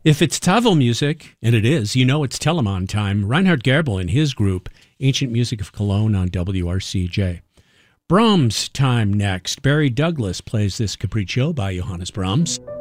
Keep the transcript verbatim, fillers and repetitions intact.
If it's Tavel music, and it is, you know it's Telemann time. Reinhard Gerbel and his group, Ancient Music of Cologne on W R C J. Brahms time next. Barry Douglas plays this Capriccio by Johannes Brahms.